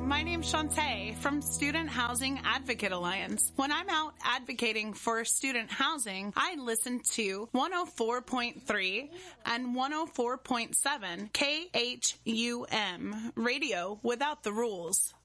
my name's Shantae from Student Housing Advocate Alliance. When I'm out advocating for student housing, I listen to 104.3 and 104.7 KHUM, Radio Without the Rules.